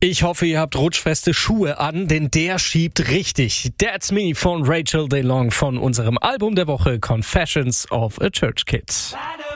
Ich hoffe, ihr habt rutschfeste Schuhe an, denn der schiebt richtig. That's Me von Rachel DeLong von unserem Album der Woche Confessions of a Church Kid.